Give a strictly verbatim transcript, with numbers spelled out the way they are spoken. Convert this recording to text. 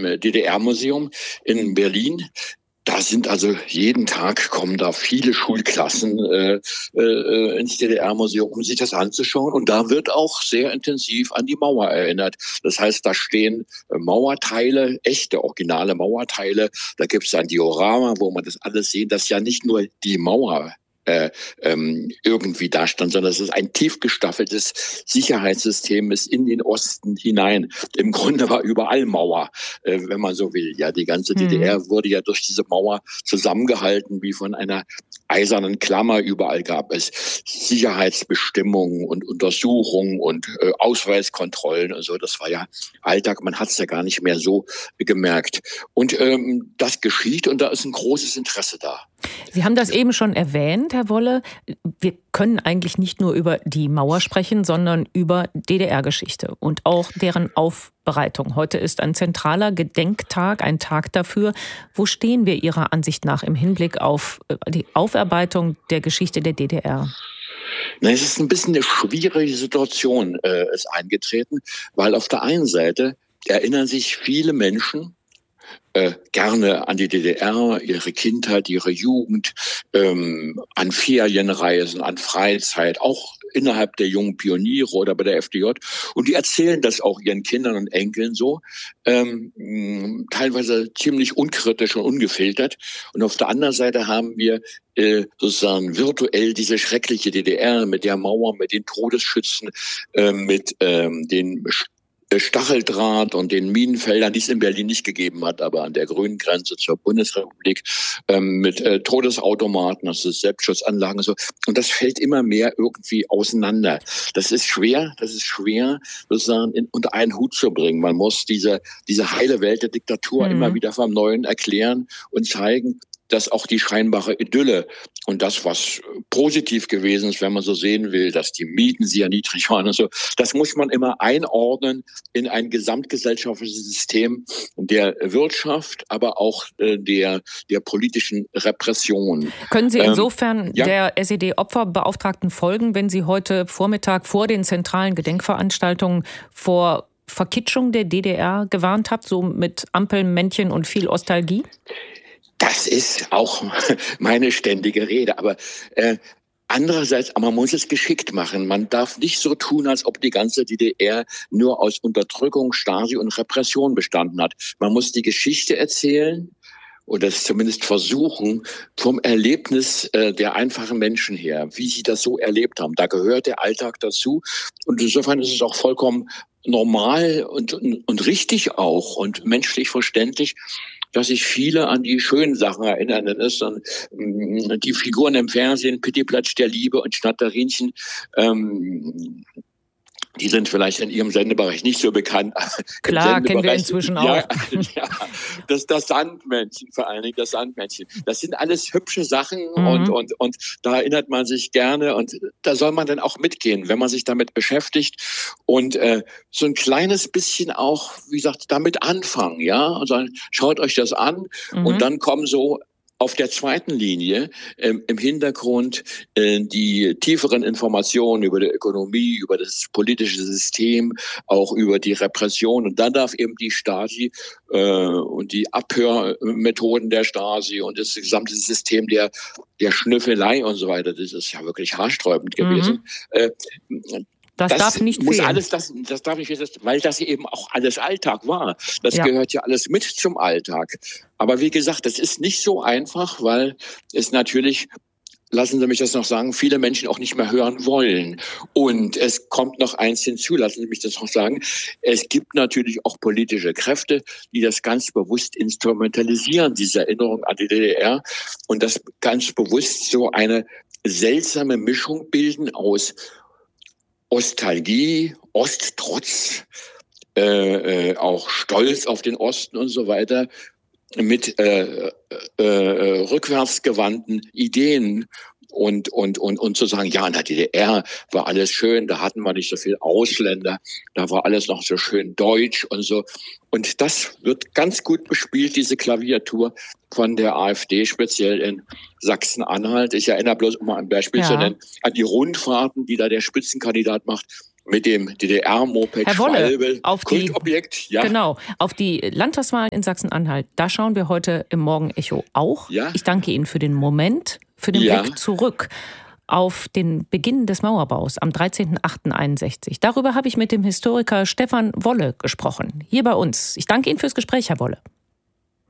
im D D R-Museum in Berlin. Da sind also jeden Tag kommen da viele Schulklassen äh, äh, ins D D R-Museum, um sich das anzuschauen. Und da wird auch sehr intensiv an die Mauer erinnert. Das heißt, da stehen äh, Mauerteile, echte, originale Mauerteile. Da gibt es ein Diorama, wo man das alles sieht. Das ist ja nicht nur die Mauer Äh, ähm, irgendwie dastand, sondern es ist ein tief gestaffeltes Sicherheitssystem ist in den Osten hinein. Im Grunde war überall Mauer, äh, wenn man so will. Ja, die ganze mhm. D D R wurde ja durch diese Mauer zusammengehalten, wie von einer eisernen Klammer. Überall gab es Sicherheitsbestimmungen und Untersuchungen und äh, Ausweiskontrollen und so. Das war ja Alltag. Man hat es ja gar nicht mehr so äh, gemerkt. Und ähm, das geschieht und da ist ein großes Interesse da. Sie haben das eben schon erwähnt, Herr Wolle. Wir können eigentlich nicht nur über die Mauer sprechen, sondern über D D R-Geschichte und auch deren Aufbereitung. Heute ist ein zentraler Gedenktag, ein Tag dafür. Wo stehen wir Ihrer Ansicht nach im Hinblick auf die Aufarbeitung der Geschichte der D D R? Na, es ist ein bisschen eine schwierige Situation äh, ist eingetreten, weil auf der einen Seite erinnern sich viele Menschen Äh, gerne an die D D R, ihre Kindheit, ihre Jugend, ähm, an Ferienreisen, an Freizeit, auch innerhalb der jungen Pioniere oder bei der F D J. Und die erzählen das auch ihren Kindern und Enkeln so, ähm, teilweise ziemlich unkritisch und ungefiltert. Und auf der anderen Seite haben wir äh, sozusagen virtuell diese schreckliche D D R mit der Mauer, mit den Todesschützen, äh, mit ähm, den Stacheldraht und den Minenfeldern, die es in Berlin nicht gegeben hat, aber an der grünen Grenze zur Bundesrepublik, ähm, mit äh, Todesautomaten, das ist Selbstschutzanlagen und so. Und das fällt immer mehr irgendwie auseinander. Das ist schwer, das ist schwer, sozusagen in, unter einen Hut zu bringen. Man muss diese, diese heile Welt der Diktatur mhm. immer wieder vom Neuen erklären und zeigen, dass auch die scheinbare Idylle und das, was positiv gewesen ist, wenn man so sehen will, dass die Mieten sehr niedrig waren und so, das muss man immer einordnen in ein gesamtgesellschaftliches System der Wirtschaft, aber auch äh, der, der politischen Repression. Können Sie insofern ähm, ja. der S E D-Opferbeauftragten folgen, wenn Sie heute Vormittag vor den zentralen Gedenkveranstaltungen vor Verkitschung der D D R gewarnt habt, so mit Ampelmännchen und viel Nostalgie? Das ist auch meine ständige Rede. Aber äh, andererseits, man muss es geschickt machen. Man darf nicht so tun, als ob die ganze D D R nur aus Unterdrückung, Stasi und Repression bestanden hat. Man muss die Geschichte erzählen oder es zumindest versuchen, vom Erlebnis äh, der einfachen Menschen her, wie sie das so erlebt haben. Da gehört der Alltag dazu. Und insofern ist es auch vollkommen normal und, und, und richtig auch und menschlich verständlich, dass sich viele an die schönen Sachen erinnern. Das ist dann, die Figuren im Fernsehen, Pittiplatsch der Liebe und Schnatterinchen, ähm, die sind vielleicht in Ihrem Sendebereich nicht so bekannt. Klar, kennen wir inzwischen auch. Ja, ja, das, das Sandmännchen vor allen Dingen, das Sandmännchen. Das sind alles hübsche Sachen mhm. und, und, und da erinnert man sich gerne und da soll man dann auch mitgehen, wenn man sich damit beschäftigt und äh, so ein kleines bisschen auch, wie gesagt, damit anfangen, ja. Also schaut euch das an mhm. und dann kommen so auf der zweiten Linie ähm, im Hintergrund äh, die tieferen Informationen über die Ökonomie, über das politische System, auch über die Repression. Und dann darf eben die Stasi äh, und die Abhörmethoden der Stasi und das gesamte System der, der Schnüffelei und so weiter, das ist ja wirklich haarsträubend gewesen. Mhm. Äh, Das, das darf nicht muss fehlen. alles, das, das darf nicht fehlen, weil das eben auch alles Alltag war. Das ja. gehört ja alles mit zum Alltag. Aber wie gesagt, das ist nicht so einfach, weil es natürlich, lassen Sie mich das noch sagen, viele Menschen auch nicht mehr hören wollen. Und es kommt noch eins hinzu, lassen Sie mich das noch sagen. Es gibt natürlich auch politische Kräfte, die das ganz bewusst instrumentalisieren, diese Erinnerung an die D D R. Und das ganz bewusst so eine seltsame Mischung bilden aus Ostalgie, Osttrotz, äh, äh, auch Stolz auf den Osten und so weiter, mit äh, äh, rückwärtsgewandten Ideen und und und und zu sagen, ja, in der D D R war alles schön, da hatten wir nicht so viel Ausländer, da war alles noch so schön deutsch und so. Und das wird ganz gut bespielt, diese Klaviatur von der AfD, speziell in Sachsen-Anhalt. Ich erinnere bloß, um mal ein Beispiel ja. zu nennen, an die Rundfahrten, die da der Spitzenkandidat macht mit dem D D R-Moped Herr Wolle, Schwalbe, auf die, Kultobjekt. Ja. Genau, auf die Landtagswahl in Sachsen-Anhalt, da schauen wir heute im Morgen-Echo auch. Ja. Ich danke Ihnen für den Moment, für den Ja. Blick zurück auf den Beginn des Mauerbaus am dreizehnten achten einundsechzig. Darüber habe ich mit dem Historiker Stefan Wolle gesprochen, hier bei uns. Ich danke Ihnen fürs Gespräch, Herr Wolle.